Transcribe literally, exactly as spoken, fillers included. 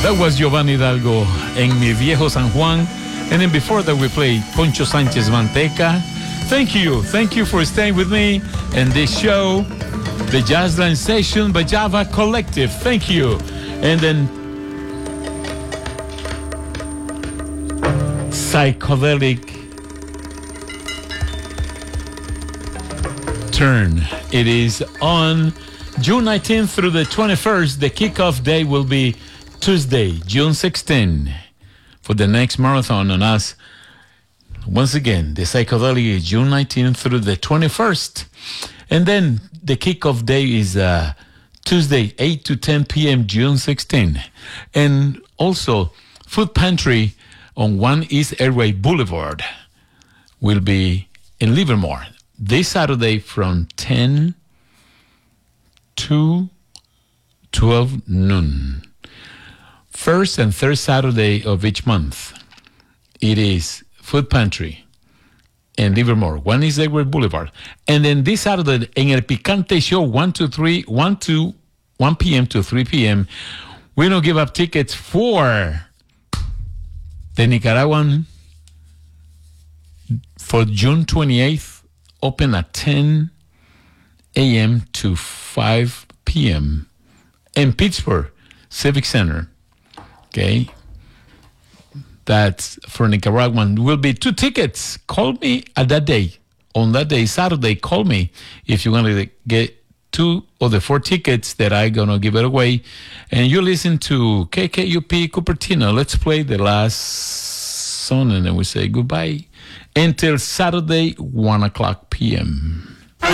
That was Giovanni Hidalgo en Mi Viejo San Juan. And then before that, we played Poncho Sanchez Manteca. Thank you. Thank you for staying with me in this show, the Jazzline Session by Java Collective. Thank you. And then Psychedelic Turn. It is on June nineteenth through the twenty-first. The kickoff day will be Tuesday, June sixteenth, for the next marathon on us. Once again, the Psychedelic is June nineteenth through the twenty-first. And then the kickoff day is uh, Tuesday, eight to ten p.m., June sixteenth. And also, Food Pantry on One East Airway Boulevard will be in Livermore this Saturday from ten to twelve noon. First and third Saturday of each month, it is Food Pantry in Livermore, One East Airway Boulevard. And then this Saturday, in El Picante Show, one to three, one to one p.m. to three p.m., we're going to give up tickets for the Nicaraguan for June twenty-eighth, open at ten a.m. to five p.m. in Pittsburgh Civic Center. Okay. That's for Nicaraguan. Will be two tickets. Call me at that day. On that day, Saturday, call me if you're going to get two of the four tickets that I'm going to give it away. And you listen to K K U P Cupertino. Let's play the last song and then we say goodbye until Saturday, one o'clock p.m.